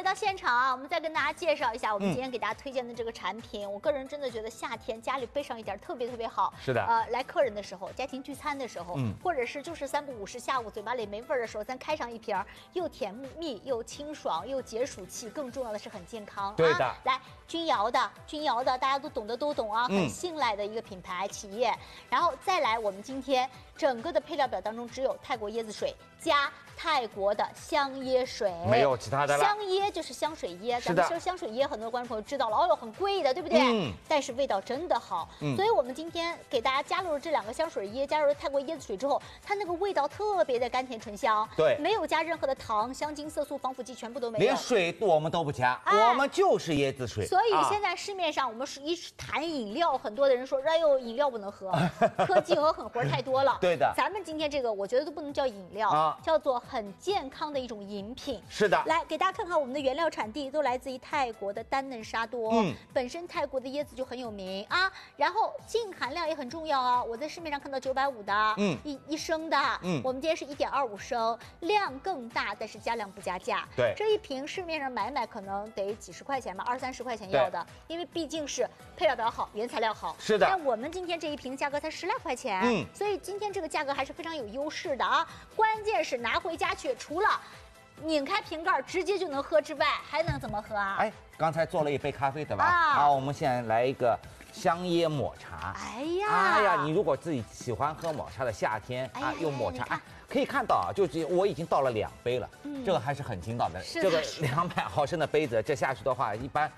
到现场，我们再跟大家介绍一下我们今天给大家推荐的这个产品。我个人真的觉得夏天家里备上一点特别好。 是的。 来客人的时候，家庭聚餐的时候，或者是就是3不5时下午嘴巴里没味儿的时候，咱开上一瓶，又甜蜜又清爽又解暑气，更重要的是很健康。 对的。 来，君瑶的大家都懂啊，很信赖的一个品牌企业。然后再来，我们今天整个的配料表当中只有泰国椰子水加泰国的香椰水， 没有其他的了。 香椰就是香水椰，咱们说香水椰，很多观众朋友知道了，哦哟，很贵的，对不对？但是味道真的好，所以我们今天给大家加入了这2个香水椰，加入了泰国椰子水之后，它那个味道特别的甘甜醇香， 对， 没有加任何的糖、香精、色素、防腐剂，全部都没有， 连水我们都不加，我们就是椰子水。 所以现在市面上我们一谈饮料，很多的人说，哎呦，饮料不能喝，科技和狠活太多了。 对的， 咱们今天这个我觉得都不能叫饮料，叫做很健康的一种饮品。 是的， 来给大家看看我们的原料产地，都来自于泰国的丹嫩沙多。本身泰国的椰子就很有名啊，然后净含量也很重要啊。我在市面上看到950的，一升的，我们今天是1.25升，量更大，但是加量不加价。 对， 这一瓶市面上买可能得几十块钱吧，20、30块钱要的，因为毕竟是配料表好，原材料好。 是的， 但我们今天这一瓶价格才10来块钱，所以今天这个价格还是非常有优势的啊。关键是拿回家去，除了拧开瓶盖直接就能喝之外，还能怎么喝啊？ 哎，刚才做了一杯咖啡，对吧？好，我们现在来一个香椰抹茶。 哎呀， 你如果自己喜欢喝抹茶的夏天用抹茶，可以看到啊，就是我已经倒了2杯了，这个还是很筋道的。这个200毫升的杯子，这下去的话，一般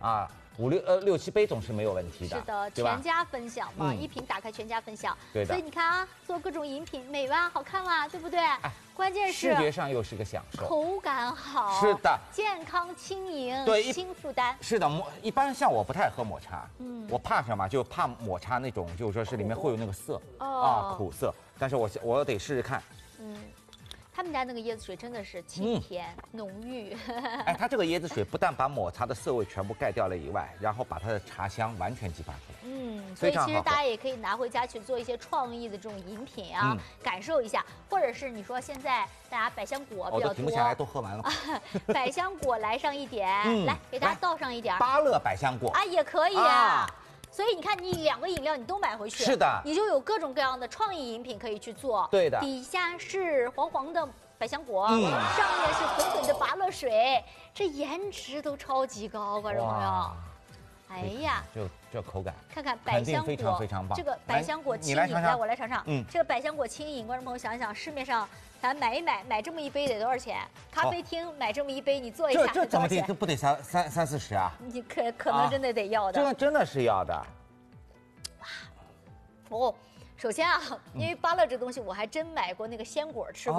6、7杯总是没有问题的。 是的，全家分享嘛，一瓶打开全家分享。 对的。 所以你看啊，做各种饮品美吧，好看吧，对不对？关键是视觉上又是个享受， 口感好。 是的， 健康轻盈， 对， 轻负担。 是的，一般像我不太喝抹茶，我怕什么？就怕抹茶那种，就是说是里面会有那个涩苦涩。但是我得试试看。 他们家那个椰子水真的是清甜浓郁。 哎，它这个椰子水不但把抹茶的涩味全部盖掉了以外，然后把它的茶香完全激发出来。 所以其实大家也可以拿回家去做一些创意的这种饮品啊，感受一下。或者是你说现在大家百香果比较多， 停不下来，都喝完了。 百香果来上一点，来给大家倒上一点。 芭乐百香果啊，也可以啊。所以你看，你2个饮料你都买回去， 是的， 你就有各种各样的创意饮品可以去做。 对的， 底下是黄黄的百香果，上面是粉粉的芭乐水，这颜值都超级高，观众朋友。哎呀， 这口感， 看看百香果非常棒。 这个百香果轻饮，来我来尝尝。这个百香果轻饮，观众朋友想想，市面上咱买一买这么一杯得多少钱？咖啡厅买这么一杯，你做一下这怎么得不得3、40啊？ 你可能真的得要的。 这个真的是要的。 哇，首先啊，因为芭乐这东西我还真买过那个鲜果吃过，